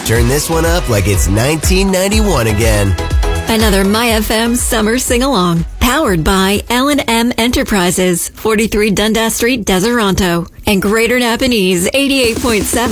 Turn this one up like it's 1991 again. Another MyFM summer sing-along. Powered by L&M Enterprises, 43 Dundas Street, Deseronto. And Greater Napanese, 88.7.